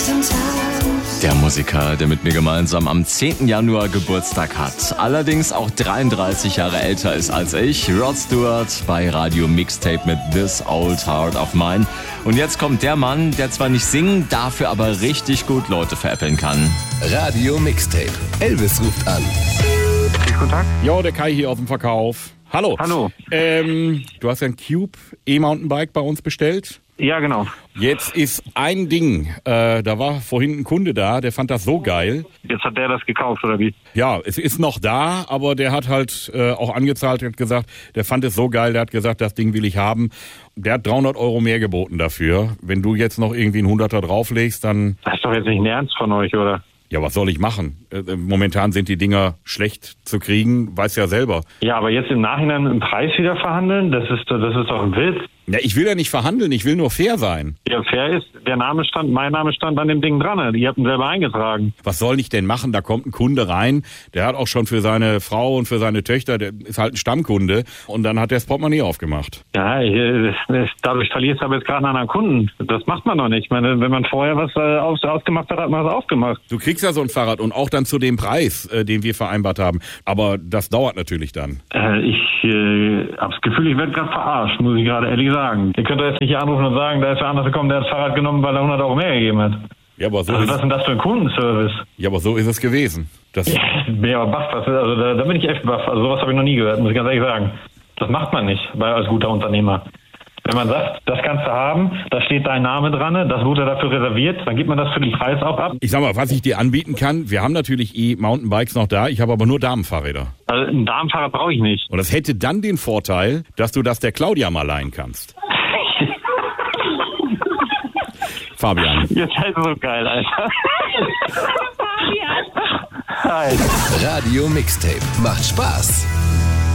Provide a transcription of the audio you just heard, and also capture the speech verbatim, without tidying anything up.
Der Musiker, der mit mir gemeinsam am zehnten Januar Geburtstag hat, allerdings auch dreiunddreißig Jahre älter ist als ich, Rod Stewart bei Radio Mixtape mit This Old Heart of Mine. Und jetzt kommt der Mann, der zwar nicht singen, dafür aber richtig gut Leute veräppeln kann. Radio Mixtape. Elvis ruft an. Kontakt? Jo, der Kai hier aus dem Verkauf. Hallo. Hallo. Ähm, du hast ja ein Cube E-Mountainbike bei uns bestellt. Ja, genau. Jetzt ist ein Ding, äh, da war vorhin ein Kunde da, der fand das so geil. Jetzt hat der das gekauft, oder wie? Ja, es ist noch da, aber der hat halt äh, auch angezahlt und gesagt, der fand es so geil, der hat gesagt, das Ding will ich haben. Der hat dreihundert Euro mehr geboten dafür. Wenn du jetzt noch irgendwie einen Hunderter drauflegst, dann... Das ist doch jetzt nicht ein Ernst von euch, oder? Ja, was soll ich machen? Äh, momentan sind die Dinger schlecht zu kriegen, weiß ja selber. Ja, aber jetzt im Nachhinein einen Preis wieder verhandeln, das ist, das ist doch ein Witz. Ja, ich will ja nicht verhandeln, ich will nur fair sein. Ja, fair ist, der Name stand, mein Name stand an dem Ding dran. Ihr habt ihn selber eingetragen. Was soll ich denn machen? Da kommt ein Kunde rein, der hat auch schon für seine Frau und für seine Töchter, der ist halt ein Stammkunde, und dann hat der das Portemonnaie aufgemacht. Ja, ich, das, dadurch verlierst du aber jetzt gerade einen anderen Kunden. Das macht man doch nicht. Ich meine, wenn man vorher was äh, aus, ausgemacht hat, hat man was aufgemacht. Du kriegst ja so ein Fahrrad und auch dann zu dem Preis, äh, den wir vereinbart haben. Aber das dauert natürlich dann. Äh, ich äh, habe das Gefühl, ich werde gerade verarscht, muss ich gerade ehrlich sagen. Ihr könnt doch jetzt nicht anrufen und sagen, da ist wer anders gekommen, der hat das Fahrrad genommen, weil er hundert Euro mehr gegeben hat. Ja, aber so Also ist was ist denn das für ein Kundenservice? Ja, aber so ist es gewesen. Das Ja, bin aber baff, was- also da, da bin ich echt baff. Also sowas habe ich noch nie gehört, muss ich ganz ehrlich sagen. Das macht man nicht bei, als guter Unternehmer. Wenn man sagt, das kannst du haben, da steht dein Name dran, das wurde dafür reserviert, dann gibt man das für den Preis auch ab. Ich sag mal, was ich dir anbieten kann, wir haben natürlich E-Mountainbikes noch da, ich habe aber nur Damenfahrräder. Also ein Damenfahrrad brauche ich nicht. Und das hätte dann den Vorteil, dass du das der Claudia mal leihen kannst. Fabian. Ihr seid so geil, Alter. Hi. Radio Mixtape. Macht Spaß.